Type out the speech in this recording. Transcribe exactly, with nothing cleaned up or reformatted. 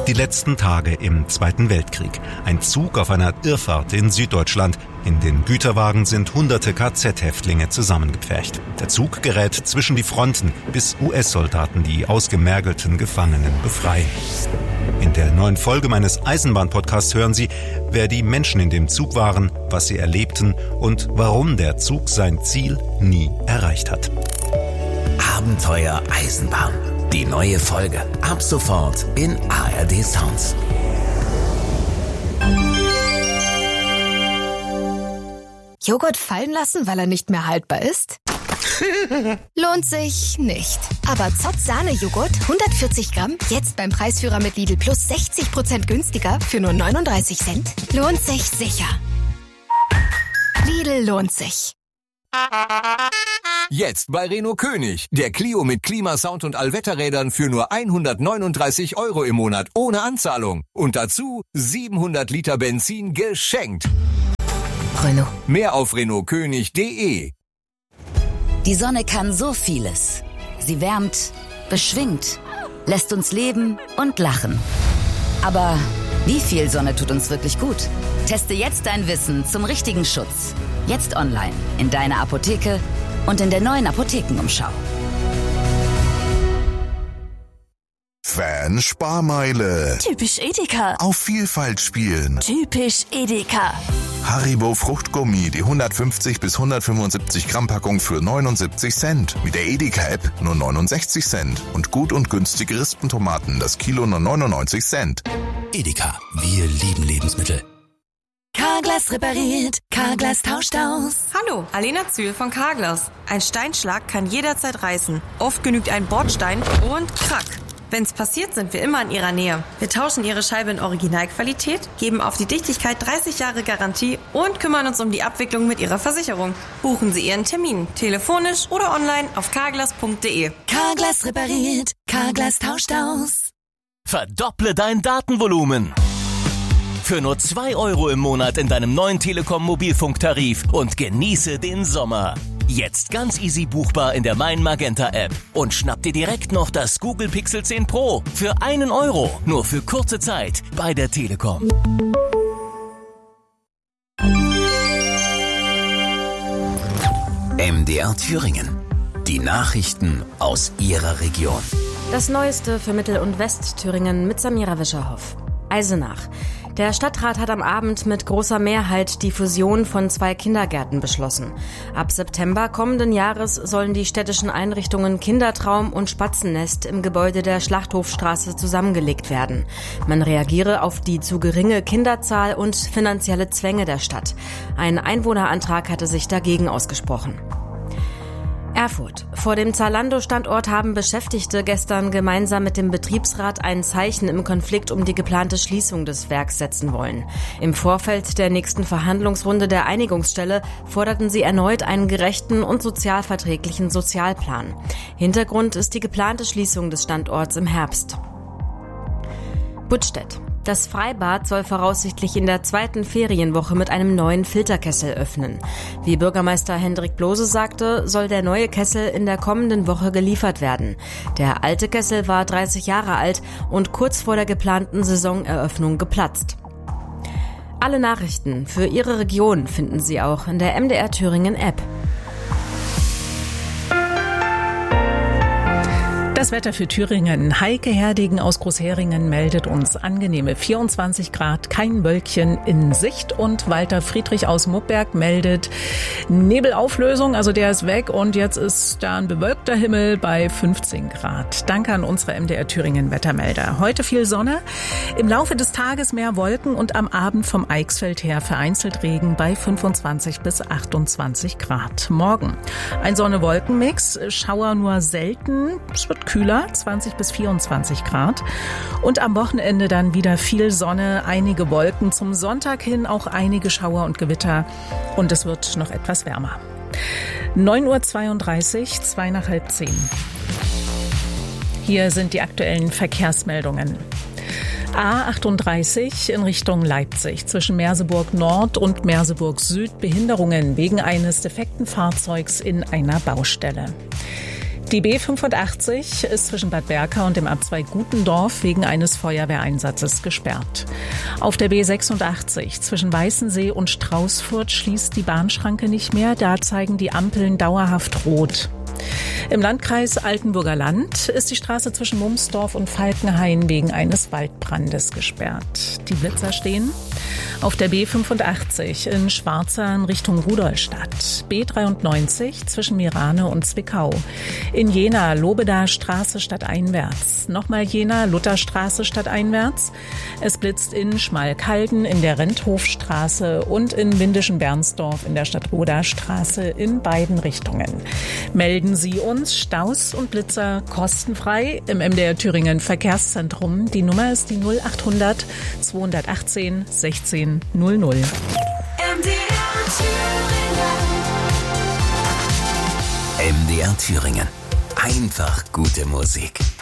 Die letzten Tage im Zweiten Weltkrieg. Ein Zug auf einer Irrfahrt in Süddeutschland. In den Güterwagen sind hunderte K Z-Häftlinge zusammengepfercht. Der Zug gerät zwischen die Fronten, bis U S-Soldaten die ausgemergelten Gefangenen befreien. In der neuen Folge meines Eisenbahn-Podcasts hören Sie, wer die Menschen in dem Zug waren, was sie erlebten und warum der Zug sein Ziel nie erreicht hat. Abenteuer Eisenbahn. Die neue Folge ab sofort in A R D Sounds. Joghurt fallen lassen, weil er nicht mehr haltbar ist? Lohnt sich nicht. Aber Zott Sahne-Joghurt, hundertvierzig Gramm, jetzt beim Preisführer mit Lidl Plus sechzig Prozent günstiger für nur neununddreißig Cent. Lohnt sich sicher. Lidl lohnt sich. Jetzt bei Renault König. Der Clio mit Klimasound und Allwetterrädern für nur hundertneununddreißig Euro im Monat ohne Anzahlung. Und dazu siebenhundert Liter Benzin geschenkt. Renault. Mehr auf renault könig punkt de. Die Sonne kann so vieles. Sie wärmt, beschwingt, lässt uns leben und lachen. Aber wie viel Sonne tut uns wirklich gut? Teste jetzt dein Wissen zum richtigen Schutz. Jetzt online, in deiner Apotheke und in der neuen Apothekenumschau. Fan-Sparmeile. Typisch Edeka. Auf Vielfalt spielen. Typisch Edeka. Haribo Fruchtgummi, die hundertfünfzig bis hundertfünfundsiebzig Gramm Packung für neunundsiebzig Cent. Mit der Edeka-App nur neunundsechzig Cent. Und gut und günstige Rispentomaten, das Kilo nur neunundneunzig Cent. Edeka, wir lieben Lebensmittel. Carglass repariert, Carglass tauscht aus. Hallo, Alena Zühl von Carglass. Ein Steinschlag kann jederzeit reißen. Oft genügt ein Bordstein und krack. Wenn's passiert, sind wir immer in Ihrer Nähe. Wir tauschen Ihre Scheibe in Originalqualität, geben auf die Dichtigkeit dreißig Jahre Garantie und kümmern uns um die Abwicklung mit Ihrer Versicherung. Buchen Sie Ihren Termin, telefonisch oder online auf carglass punkt de. Carglass repariert, Carglass tauscht aus. Verdopple dein Datenvolumen. Für nur zwei Euro im Monat in deinem neuen Telekom-Mobilfunktarif und genieße den Sommer. Jetzt ganz easy buchbar in der Mein Magenta App und schnapp dir direkt noch das Google Pixel zehn Pro für einen Euro, nur für kurze Zeit bei der Telekom. M D R Thüringen. Die Nachrichten aus Ihrer Region. Das Neueste für Mittel- und Westthüringen mit Samira Wischerhoff. Eisenach. Der Stadtrat hat am Abend mit großer Mehrheit die Fusion von zwei Kindergärten beschlossen. Ab September kommenden Jahres sollen die städtischen Einrichtungen Kindertraum und Spatzennest im Gebäude der Schlachthofstraße zusammengelegt werden. Man reagiere auf die zu geringe Kinderzahl und finanzielle Zwänge der Stadt. Ein Einwohnerantrag hatte sich dagegen ausgesprochen. Erfurt. Vor dem Zalando-Standort haben Beschäftigte gestern gemeinsam mit dem Betriebsrat ein Zeichen im Konflikt um die geplante Schließung des Werks setzen wollen. Im Vorfeld der nächsten Verhandlungsrunde der Einigungsstelle forderten sie erneut einen gerechten und sozialverträglichen Sozialplan. Hintergrund ist die geplante Schließung des Standorts im Herbst. Buttstedt. Das Freibad soll voraussichtlich in der zweiten Ferienwoche mit einem neuen Filterkessel öffnen. Wie Bürgermeister Hendrik Blose sagte, soll der neue Kessel in der kommenden Woche geliefert werden. Der alte Kessel war dreißig Jahre alt und kurz vor der geplanten Saisoneröffnung geplatzt. Alle Nachrichten für Ihre Region finden Sie auch in der M D R Thüringen App. Das Wetter für Thüringen. Heike Herdegen aus Großheringen meldet uns angenehme vierundzwanzig Grad, kein Wölkchen in Sicht. Und Walter Friedrich aus Muppberg meldet Nebelauflösung, also der ist weg. Und jetzt ist da ein bewölkter Himmel bei fünfzehn Grad. Danke an unsere M D R Thüringen Wettermelder. Heute viel Sonne, im Laufe des Tages mehr Wolken und am Abend vom Eichsfeld her vereinzelt Regen bei fünfundzwanzig bis achtundzwanzig Grad. Morgen ein Sonne-Wolken-Mix, Schauer nur selten, es wird kühler, zwanzig bis vierundzwanzig Grad. Und am Wochenende dann wieder viel Sonne, einige Wolken. Zum Sonntag hin auch einige Schauer und Gewitter. Und es wird noch etwas wärmer. neun Uhr zweiunddreißig, zwei nach halb zehn. Hier sind die aktuellen Verkehrsmeldungen. A achtunddreißig in Richtung Leipzig zwischen Merseburg Nord und Merseburg Süd Behinderungen wegen eines defekten Fahrzeugs in einer Baustelle. Die B fünfundachtzig ist zwischen Bad Berka und dem Abzweig Gutendorf wegen eines Feuerwehreinsatzes gesperrt. Auf der B sechsundachtzig zwischen Weißensee und Straußfurt schließt die Bahnschranke nicht mehr. Da zeigen die Ampeln dauerhaft rot. Im Landkreis Altenburger Land ist die Straße zwischen Mumsdorf und Falkenhain wegen eines Waldbrandes gesperrt. Die Blitzer stehen auf der B fünfundachtzig in Schwarzern Richtung Rudolstadt, B dreiundneunzig zwischen Mirane und Zwickau, in Jena Lobedaer Straße stadteinwärts, nochmal Jena Lutherstraße stadteinwärts. Es blitzt in Schmalkalden in der Renthofstraße und in Windischen-Bernsdorf in der Stadtroder Straße in beiden Richtungen. Melden Sie uns Staus und Blitzer kostenfrei im M D R Thüringen Verkehrszentrum. Die Nummer ist die null achthundert zweihundertachtzehn sechzehn null null. M D R Thüringen. M D R Thüringen. Einfach gute Musik.